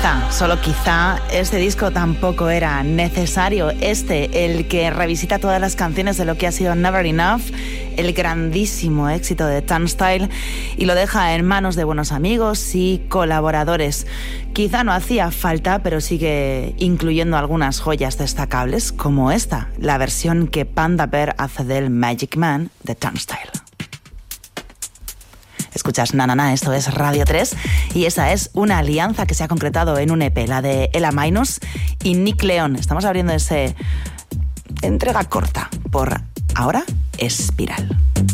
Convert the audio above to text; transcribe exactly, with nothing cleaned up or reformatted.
Quizá, solo quizá, este disco tampoco era necesario. Este, el que revisita todas las canciones de lo que ha sido Never Enough, el grandísimo éxito de Turnstile, y lo deja en manos de buenos amigos y colaboradores. Quizá no hacía falta, pero sigue incluyendo algunas joyas destacables, como esta, la versión que Panda Bear hace del Magic Man de Turnstile. Escuchas Na Na Na, esto es Radio tres, y esa es una alianza que se ha concretado en un E P, la de Ella Minus y Nick León. Estamos abriendo ese entrega corta por ahora Espiral.